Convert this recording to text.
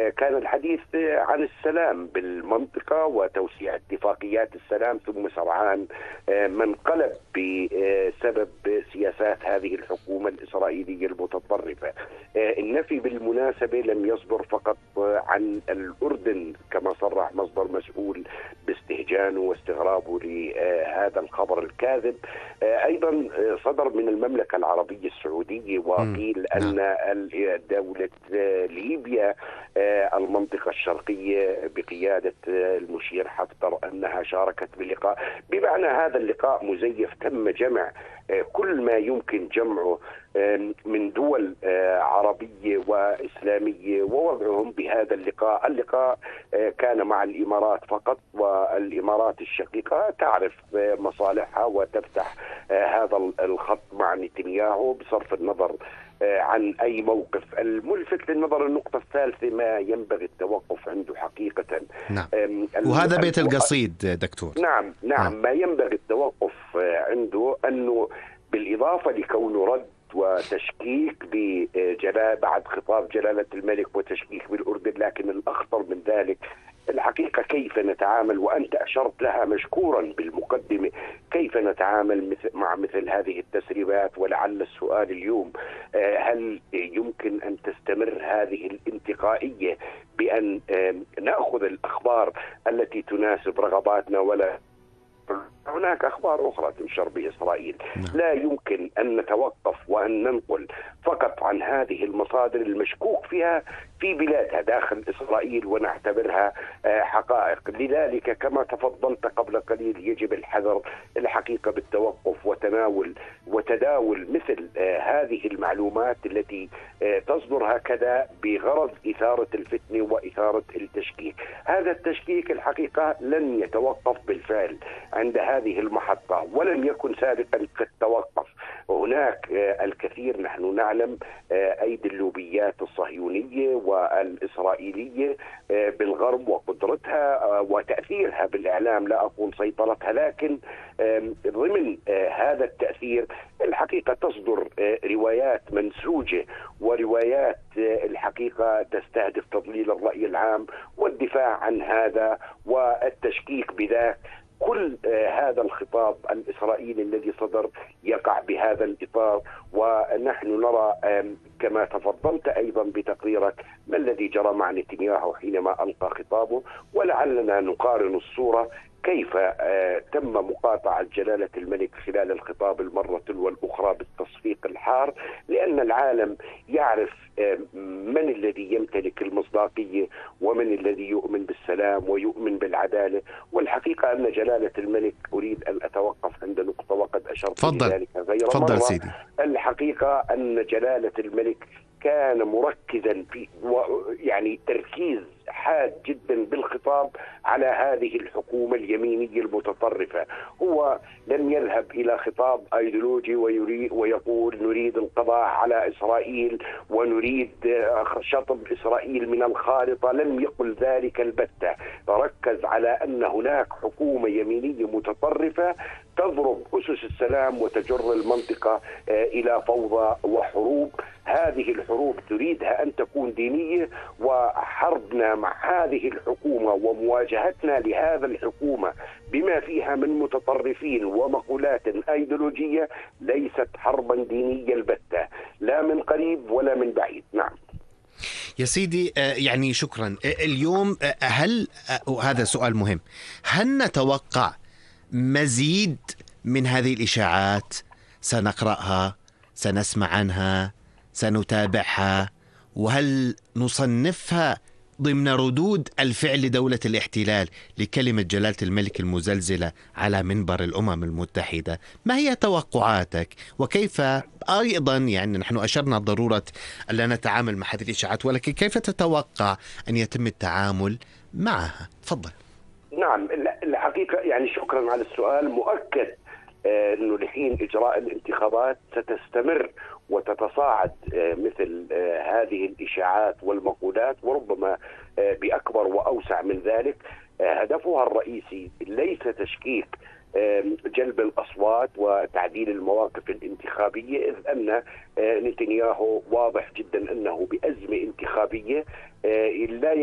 كان الحديث عن السلام بالمنطقة وتوسيع اتفاقيات السلام، ثم سرعان ما انقلب بسبب سياسات هذه الحكومة الإسرائيلية المتطرفة. النفي بالمناسبة لم يصدر فقط عن الأردن كما صرح مصدر مسؤول باستهجانه واستغرابه لهذا الخبر الكاذب، أيضا صدر من المملكة العربية السعودية، وقيل أن دولة ليبيا المنطقة الشرقية بقيادة المشير حفتر أنها شاركت باللقاء. بمعنى هذا اللقاء مزيف، تم جمع كل ما يمكن جمعه من دول عربية وإسلامية ووضعهم بهذا اللقاء. اللقاء كان مع الإمارات فقط، والإمارات الشقيقة تعرف مصالحها وتفتح هذا الخط مع نتنياهو بصرف النظر عن أي موقف. الملفت للنظر النقطة الثالثة ما ينبغي التوقف عنده حقيقة. نعم. وهذا بيت القصيد دكتور. نعم. ما ينبغي التوقف عنده أنه بالإضافة لكونه رد وتشكيك بعد خطاب جلالة الملك وتشكيك بالأردن، لكن الأخطر من ذلك الحقيقة كيف نتعامل، وأنت أشرت لها مشكورا بالمقدمة، كيف نتعامل مع مثل هذه التسريبات. ولعل السؤال اليوم هل يمكن أن تستمر هذه الانتقائية بأن نأخذ الأخبار التي تناسب رغباتنا، ولا هناك أخبار أخرى تنشر بإسرائيل؟ لا يمكن أن نتوقف وأن ننقل فقط عن هذه المصادر المشكوك فيها في بلادها داخل إسرائيل ونعتبرها حقائق. لذلك كما تفضلت قبل قليل يجب الحذر الحقيقة بالتوقف وتداول مثل هذه المعلومات التي تصدر هكذا بغرض إثارة الفتنة وإثارة التشكيك. هذا التشكيك الحقيقة لن يتوقف بالفعل عند هذه المحطة، ولم يكن سابقا قد توقف. هناك الكثير، نحن نعلم أيدي اللوبيات الصهيونية والإسرائيلية بالغرب وقدرتها وتأثيرها بالإعلام، لا أقول سيطرتها، لكن ضمن هذا التأثير الحقيقة تصدر روايات منسوجة وروايات الحقيقة تستهدف تضليل الرأي العام والدفاع عن هذا والتشكيك بذاك. كل هذا الخطاب الإسرائيلي الذي صدر يقع بهذا الإطار، ونحن نرى كما تفضلت أيضا بتقريرك ما الذي جرى مع نتنياهو حينما ألقى خطابه، ولعلنا نقارن الصورة كيف تم مقاطعة جلالة الملك خلال الخطاب المرة والأخرى بالتصفيق الحار، لأن العالم يعرف من الذي يمتلك المصداقية ومن الذي يؤمن بالسلام ويؤمن بالعدالة. والحقيقة أن جلالة الملك، أريد أن أتوقف عند نقطة وقد أشرت لذلك غير مرة. سيدي. الحقيقة أن جلالة الملك كان مركزا في يعني تركيز حاد جدا بالخطاب على هذه الحكومة اليمينية المتطرفة. هو لم يذهب إلى خطاب أيديولوجي ويقول نريد القضاء على إسرائيل ونريد شطب إسرائيل من الخارطة، لم يقل ذلك البتة. ركز على أن هناك حكومة يمينية متطرفة تضرب أسس السلام وتجر المنطقة إلى فوضى وحروب. هذه الحروب تريدها أن تكون دينية، وحربنا مع هذه الحكومة ومواجهتنا لهذا الحكومة بما فيها من متطرفين ومقولات أيديولوجية ليست حربا دينية البتة، لا من قريب ولا من بعيد. نعم يا سيدي، يعني شكرا. اليوم هل، وهذا سؤال مهم، هل نتوقع مزيد من هذه الإشاعات؟ سنقرأها، سنسمع عنها، سنتابعها، وهل نصنفها ضمن ردود الفعل لدولة الاحتلال لكلمة جلالة الملك المزلزلة على منبر الأمم المتحدة؟ ما هي توقعاتك؟ وكيف أيضا، يعني نحن أشرنا ضرورة ألا نتعامل مع هذه الإشاعات، ولكن كيف تتوقع أن يتم التعامل معها؟ تفضل. نعم، الحقيقة يعني شكرا على السؤال. مؤكد أنه لحين إجراء الانتخابات ستستمر وتتصاعد مثل هذه الإشاعات والمقولات، وربما بأكبر وأوسع من ذلك. هدفها الرئيسي ليس تشكيك جلب الأصوات وتعديل المواقف الانتخابية، إذ أن نتنياهو واضح جدا أنه بأزمة انتخابية لا